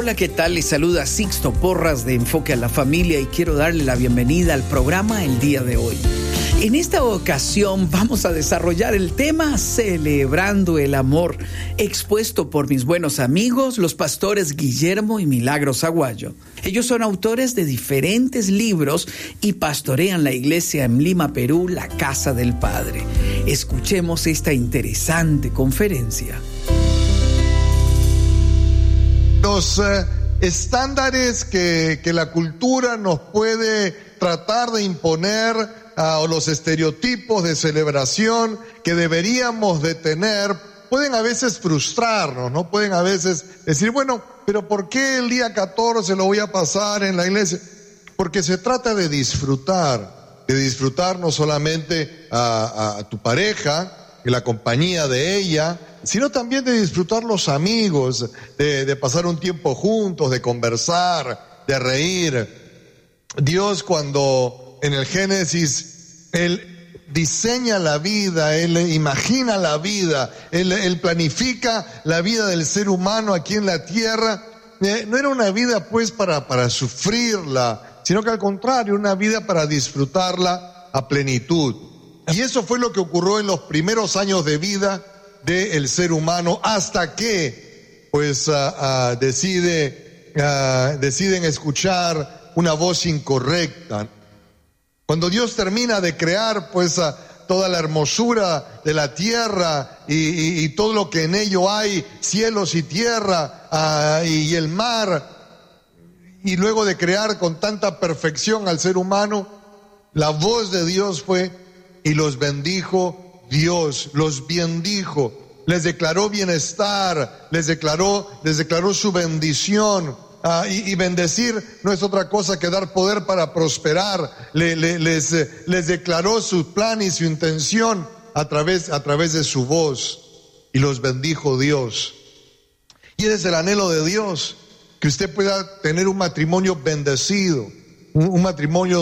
Hola, ¿qué tal? Les saluda Sixto Porras de Enfoque a la Familia y quiero darle la bienvenida al programa el día de hoy. En esta ocasión vamos a desarrollar el tema Celebrando el Amor, expuesto por mis buenos amigos, los pastores Guillermo y Milagros Aguayo. Ellos son autores de diferentes libros y pastorean la iglesia en Lima, Perú, la Casa del Padre. Escuchemos esta interesante conferencia. Los estándares que la cultura nos puede tratar de imponer, o los estereotipos de celebración que deberíamos de tener, pueden a veces frustrarnos, ¿no? Pueden a veces decir, bueno, pero ¿por qué el día 14 lo voy a pasar en la iglesia? Porque se trata de disfrutar no solamente a tu pareja y la compañía de ella, sino también de disfrutar los amigos, de pasar un tiempo juntos, de conversar, de reír. Dios, cuando en el Génesis Él diseña la vida, Él imagina la vida, Él planifica la vida del ser humano aquí en la tierra, no era una vida pues para sufrirla, sino que al contrario, una vida para disfrutarla a plenitud. Y eso fue lo que ocurrió en los primeros años de vida del ser humano, hasta que pues deciden escuchar una voz incorrecta. Cuando Dios termina de crear pues toda la hermosura de la tierra y todo lo que en ello hay, cielos y tierra y el mar, y luego de crear con tanta perfección al ser humano, la voz de Dios fue y los bendijo Dios, los bendijo, les declaró bienestar, les declaró su bendición. Y bendecir no es otra cosa que dar poder para prosperar. Les declaró su plan y su intención a través de su voz, y los bendijo Dios. Y ese es el anhelo de Dios, que usted pueda tener un matrimonio bendecido, un matrimonio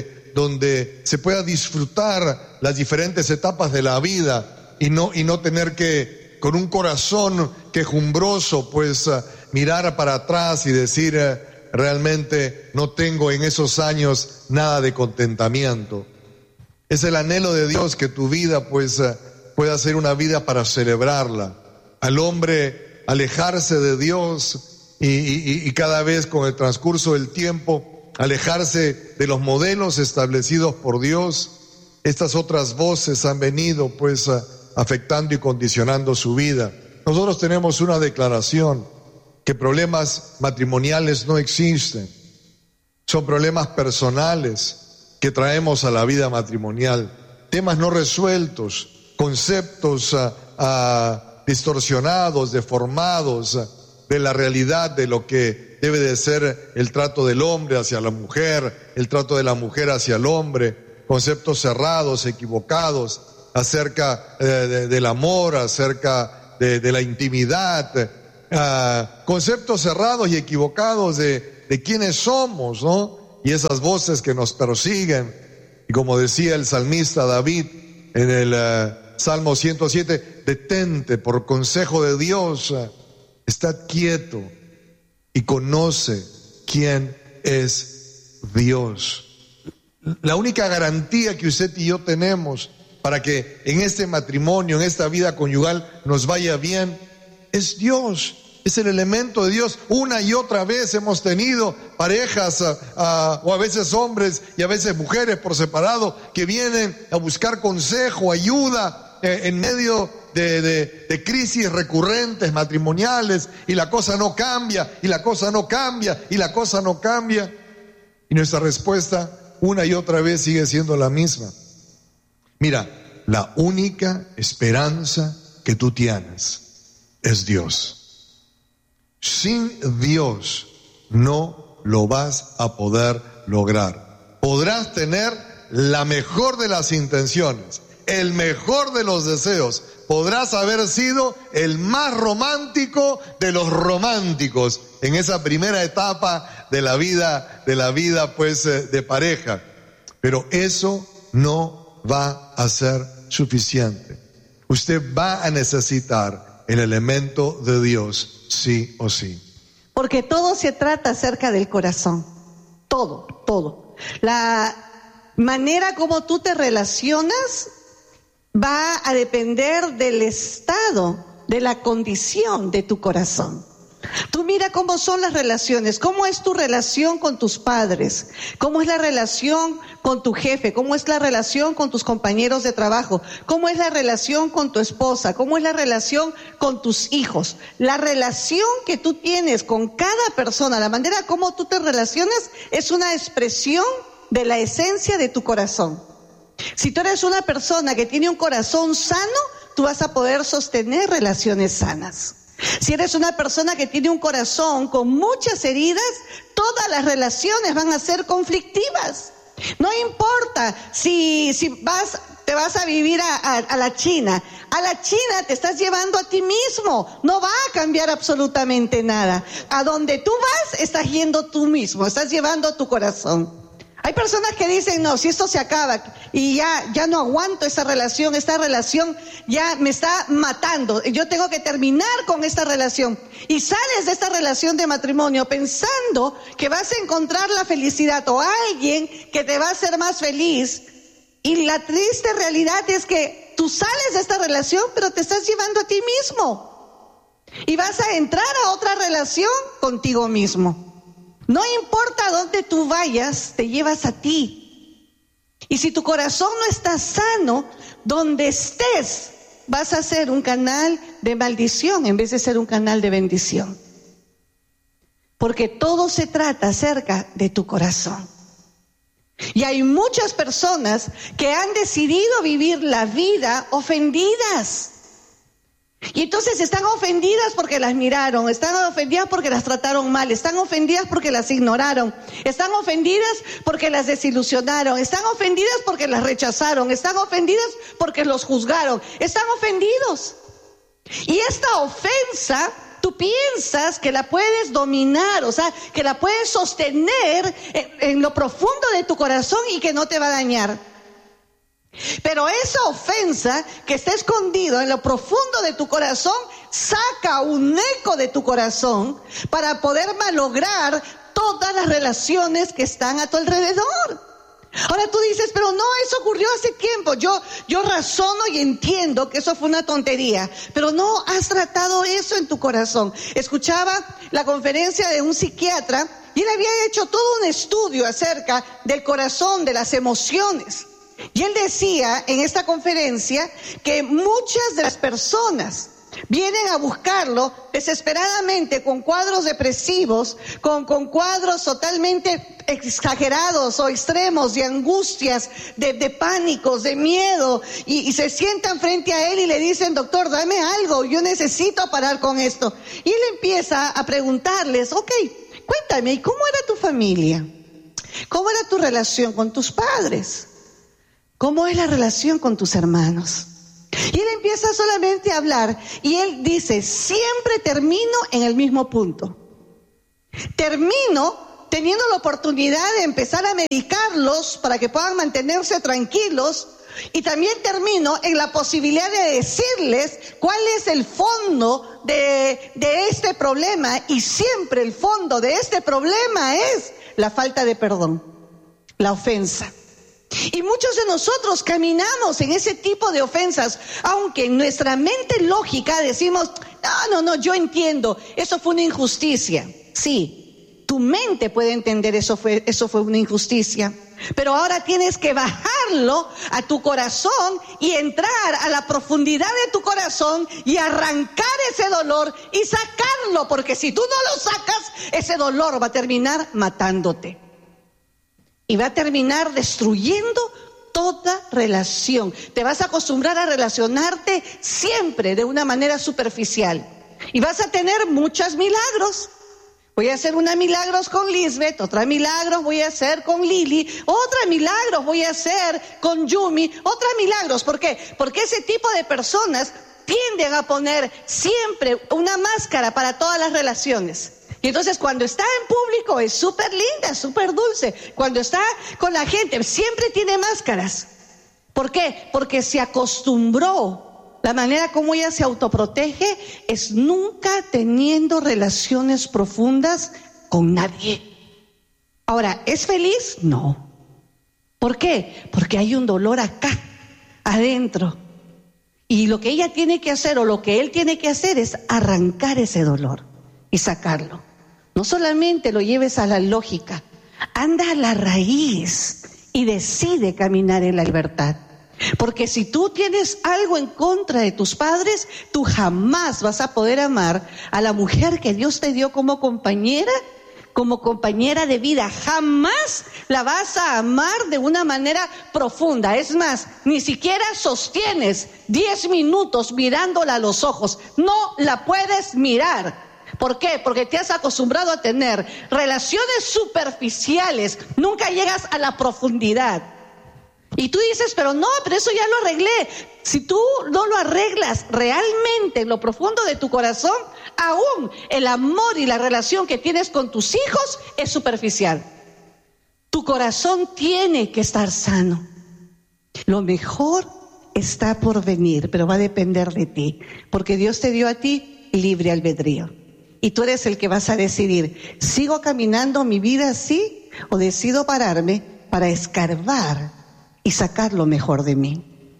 donde se pueda disfrutar las diferentes etapas de la vida y no tener que, con un corazón quejumbroso, pues mirar para atrás y decir, realmente no tengo en esos años nada de contentamiento. Es el anhelo de Dios que tu vida pues pueda ser una vida para celebrarla. Al hombre alejarse de Dios y cada vez con el transcurso del tiempo alejarse de los modelos establecidos por Dios, estas otras voces han venido pues afectando y condicionando su vida. Nosotros tenemos una declaración, que problemas matrimoniales no existen, son problemas personales que traemos a la vida matrimonial, temas no resueltos, conceptos distorsionados, deformados de la realidad de lo que debe de ser el trato del hombre hacia la mujer, el trato de la mujer hacia el hombre, conceptos cerrados, equivocados acerca del amor, acerca de la intimidad, conceptos cerrados y equivocados de quiénes somos, ¿no? Y esas voces que nos persiguen. Y como decía el salmista David en el Salmo 107, detente por consejo de Dios, estad quieto y conoce quién es Dios. La única garantía que usted y yo tenemos para que en este matrimonio, en esta vida conyugal nos vaya bien, es Dios, es el elemento de Dios. Una y otra vez hemos tenido parejas o a veces hombres y a veces mujeres por separado que vienen a buscar consejo, ayuda en medio de crisis recurrentes matrimoniales, y la cosa no cambia, y la cosa no cambia, y la cosa no cambia. Y nuestra respuesta una y otra vez sigue siendo la misma. Mira, la única esperanza que tú tienes es Dios. Sin Dios no lo vas a poder lograr. Podrás tener la mejor de las intenciones, el mejor de los deseos, podrás haber sido el más romántico de los románticos en esa primera etapa de la vida pues de pareja, pero eso no va a ser suficiente. Usted va a necesitar el elemento de Dios sí o sí. Porque todo se trata acerca del corazón. Todo. La manera como tú te relacionas va a depender del estado, de la condición de tu corazón. Tú mira cómo son las relaciones, cómo es tu relación con tus padres, cómo es la relación con tu jefe, cómo es la relación con tus compañeros de trabajo, cómo es la relación con tu esposa, cómo es la relación con tus hijos. La relación que tú tienes con cada persona, la manera como tú te relacionas es una expresión de la esencia de tu corazón. Si tú eres una persona que tiene un corazón sano, tú vas a poder sostener relaciones sanas. Si eres una persona que tiene un corazón con muchas heridas, todas las relaciones van a ser conflictivas. No importa si te vas a vivir a la China. A la China te estás llevando a ti mismo. No va a cambiar absolutamente nada. A donde tú vas, estás yendo tú mismo. Estás llevando tu corazón. Hay personas que dicen, no, si esto se acaba y ya no aguanto esta relación ya me está matando, yo tengo que terminar con esta relación. Y sales de esta relación de matrimonio pensando que vas a encontrar la felicidad o alguien que te va a hacer más feliz. Y la triste realidad es que tú sales de esta relación, pero te estás llevando a ti mismo. Y vas a entrar a otra relación contigo mismo. No importa dónde tú vayas, te llevas a ti. Y si tu corazón no está sano, donde estés, vas a ser un canal de maldición en vez de ser un canal de bendición. Porque todo se trata acerca de tu corazón. Y hay muchas personas que han decidido vivir la vida ofendidas. Y entonces están ofendidas porque las miraron, están ofendidas porque las trataron mal, están ofendidas porque las ignoraron, están ofendidas porque las desilusionaron, están ofendidas porque las rechazaron, están ofendidas porque los juzgaron, están ofendidos. Y esta ofensa, tú piensas que la puedes dominar, o sea, que la puedes sostener en lo profundo de tu corazón y que no te va a dañar. Pero esa ofensa que está escondido en lo profundo de tu corazón, saca un eco de tu corazón para poder malograr todas las relaciones que están a tu alrededor. Ahora tú dices, pero no, eso ocurrió hace tiempo. Yo razono y entiendo que eso fue una tontería, pero no has tratado eso en tu corazón. Escuchaba la conferencia de un psiquiatra y él había hecho todo un estudio acerca del corazón, de las emociones. Y él decía en esta conferencia que muchas de las personas vienen a buscarlo desesperadamente con cuadros depresivos, con cuadros totalmente exagerados o extremos de angustias, de pánicos, de miedo, y se sientan frente a él y le dicen, doctor, dame algo, yo necesito parar con esto. Y él empieza a preguntarles, ok, cuéntame, ¿y cómo era tu familia? ¿Cómo era tu relación con tus padres? ¿Cómo es la relación con tus hermanos? Y él empieza solamente a hablar y él dice, siempre termino en el mismo punto. Termino teniendo la oportunidad de empezar a medicarlos para que puedan mantenerse tranquilos, y también termino en la posibilidad de decirles cuál es el fondo de este problema, y siempre el fondo de este problema es la falta de perdón, la ofensa. Y muchos de nosotros caminamos en ese tipo de ofensas, aunque en nuestra mente lógica decimos, no, yo entiendo, eso fue una injusticia. Sí, tu mente puede entender eso fue una injusticia, pero ahora tienes que bajarlo a tu corazón y entrar a la profundidad de tu corazón y arrancar ese dolor y sacarlo, porque si tú no lo sacas, ese dolor va a terminar matándote. Y va a terminar destruyendo toda relación. Te vas a acostumbrar a relacionarte siempre de una manera superficial. Y vas a tener muchos milagros. Voy a hacer una milagros con Lisbeth, otra milagros voy a hacer con Lili, otra milagros voy a hacer con Yumi, otra milagros. ¿Por qué? Porque ese tipo de personas tienden a poner siempre una máscara para todas las relaciones. Y entonces cuando está en público es súper linda, súper dulce. Cuando está con la gente siempre tiene máscaras. ¿Por qué? Porque se acostumbró la manera como ella se autoprotege es nunca teniendo relaciones profundas con nadie. Ahora, ¿es feliz? No. ¿Por qué? Porque hay un dolor acá, adentro. Y lo que ella tiene que hacer o lo que él tiene que hacer es arrancar ese dolor y sacarlo. No solamente lo lleves a la lógica, anda a la raíz y decide caminar en la libertad. Porque si tú tienes algo en contra de tus padres, tú jamás vas a poder amar a la mujer que Dios te dio como compañera de vida. Jamás la vas a amar de una manera profunda. Es más, ni siquiera sostienes 10 minutos mirándola a los ojos. No la puedes mirar. ¿Por qué? Porque te has acostumbrado a tener relaciones superficiales. Nunca llegas a la profundidad. Y tú dices, pero eso ya lo arreglé. Si tú no lo arreglas realmente en lo profundo de tu corazón, aún el amor y la relación que tienes con tus hijos es superficial. Tu corazón tiene que estar sano. Lo mejor está por venir, pero va a depender de ti, porque Dios te dio a ti libre albedrío. Y tú eres el que vas a decidir, ¿sigo caminando mi vida así o decido pararme para escarbar y sacar lo mejor de mí?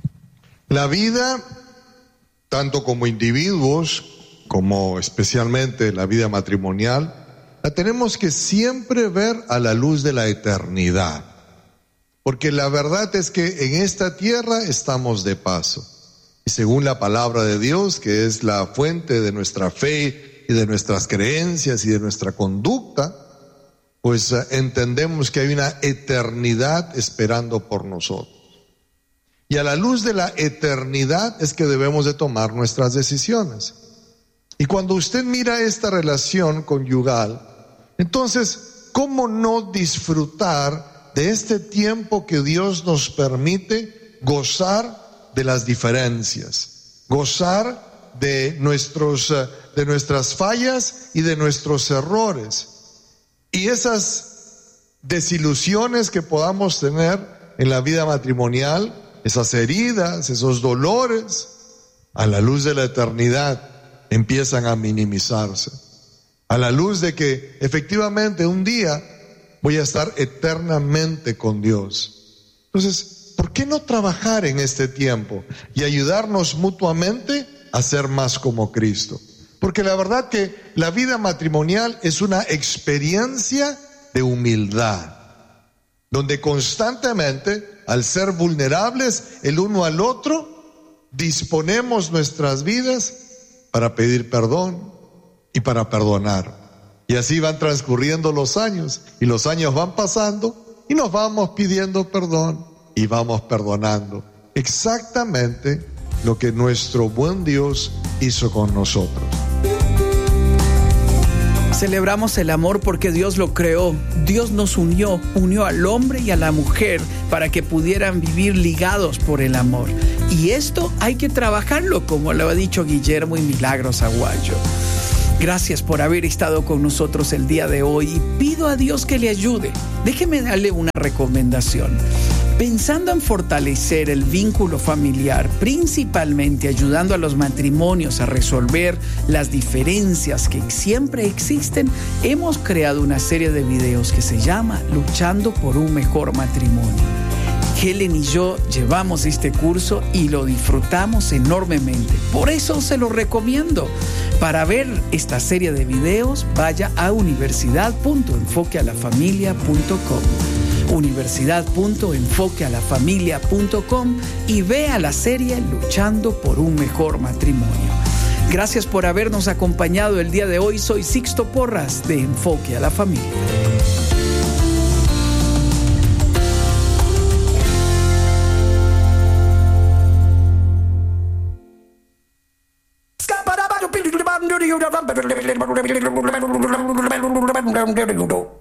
La vida, tanto como individuos, como especialmente la vida matrimonial, la tenemos que siempre ver a la luz de la eternidad. Porque la verdad es que en esta tierra estamos de paso. Y según la palabra de Dios, que es la fuente de nuestra fe y de nuestras creencias y de nuestra conducta, pues entendemos que hay una eternidad esperando por nosotros. Y a la luz de la eternidad es que debemos de tomar nuestras decisiones. Y cuando usted mira esta relación conyugal, entonces, ¿cómo no disfrutar de este tiempo que Dios nos permite gozar de las diferencias, gozar de nuestras fallas y de nuestros errores? Y esas desilusiones que podamos tener en la vida matrimonial, esas heridas, esos dolores, a la luz de la eternidad empiezan a minimizarse. A la luz de que efectivamente un día voy a estar eternamente con Dios. Entonces, ¿por qué no trabajar en este tiempo y ayudarnos mutuamente a ser más como Cristo? Porque la verdad que la vida matrimonial es una experiencia de humildad, donde constantemente, al ser vulnerables el uno al otro, disponemos nuestras vidas para pedir perdón y para perdonar. Y así van transcurriendo los años, y los años van pasando, y nos vamos pidiendo perdón, y vamos perdonando. Exactamente lo que nuestro buen Dios hizo con nosotros. Celebramos el amor porque Dios lo creó. Dios nos unió al hombre y a la mujer para que pudieran vivir ligados por el amor. Y esto hay que trabajarlo, como lo ha dicho Guillermo y Milagros Aguayo. Gracias por haber estado con nosotros el día de hoy y pido a Dios que le ayude. Déjeme darle una recomendación. Pensando en fortalecer el vínculo familiar, principalmente ayudando a los matrimonios a resolver las diferencias que siempre existen, hemos creado una serie de videos que se llama Luchando por un Mejor Matrimonio. Helen y yo llevamos este curso y lo disfrutamos enormemente. Por eso se lo recomiendo. Para ver esta serie de videos, vaya a universidad.enfoquealafamilia.com. universidad.enfoquealafamilia.com y vea la serie Luchando por un Mejor Matrimonio. Gracias por habernos acompañado el día de hoy. Soy Sixto Porras de Enfoque a la Familia. Do